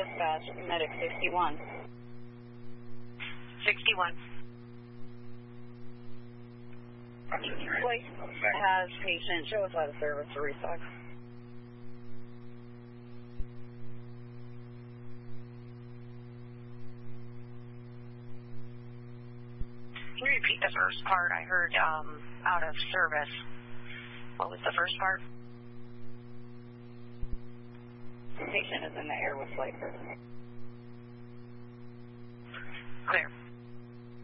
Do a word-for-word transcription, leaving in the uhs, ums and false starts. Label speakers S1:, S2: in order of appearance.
S1: dispatch, medic sixty-one.
S2: sixty-one.
S1: Place has patient. Show us out of service to restock.
S2: Can you repeat the first part? I heard um, out of service. What was the first part?
S1: The patient is in the air with flight.
S2: Clear.